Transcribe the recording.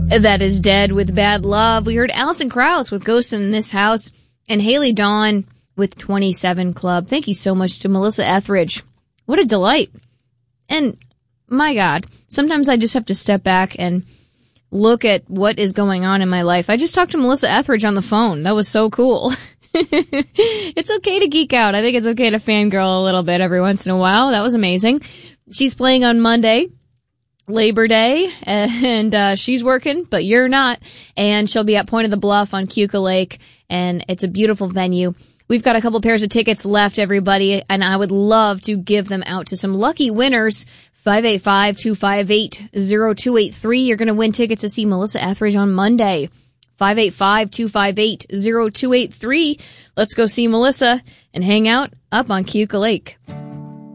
That is Dead with Bad Love. We heard Alison Krauss with Ghosts in This House and Haley Dawn with 27 Club. Thank you so much to Melissa Etheridge. What a delight. And my God, sometimes I just have to step back and look at what is going on in my life. I just talked to Melissa Etheridge on the phone. That was so cool. It's okay to geek out. I think it's okay to fangirl a little bit every once in a while. That was amazing. She's playing on Monday, Labor Day, and she's working, but you're not. And she'll be at Point of the Bluff on Keuka Lake, and it's a beautiful venue. We've got a couple pairs of tickets left, everybody, and I would love to give them out to some lucky winners. 585-258-0283. You're going to win tickets to see Melissa Etheridge on Monday. 585-258-0283. Let's go see Melissa and hang out up on Keuka Lake.